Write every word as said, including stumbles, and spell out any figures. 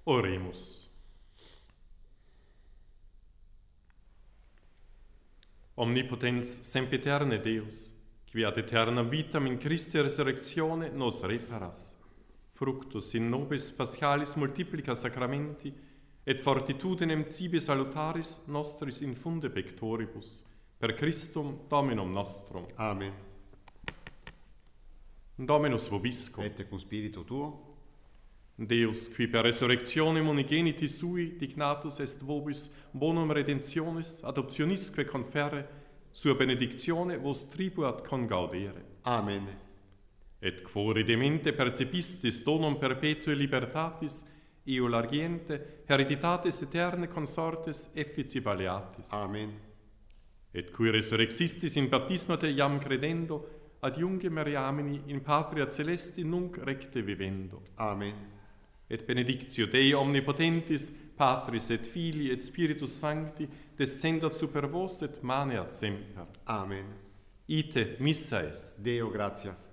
Oremus. Omnipotens sempiterne Deus, qui ad aeternam vitam in Christi resurrectione nos reparas, fructus in nobis paschalis multiplica sacramenti, et fortitudinem cibi salutaris nostris infunde pectoribus, per Christum Dominum nostrum. Amen. Dominus vobiscum. Et cum spiritu tuo, Deus, qui per resurrectionem unigeniti sui dignatus est vobis bonum redemptionis adoptionisque conferre, sua benedictione vos tribuat congaudere. Amen. Et quo redemente percepistis donum perpetue libertatis, eo largiente hereditatis eterne consortes effici valeatis. Amen. Et cui resurrexistis in baptismate iam credendo, adiunge meriamini in patria celesti nunc recte vivendo. Amen. Et benedictio Dei omnipotentis, Patris et Filii et Spiritus Sancti, descendat super vos et maneat semper. Amen. Ite missa est. Deo gratias.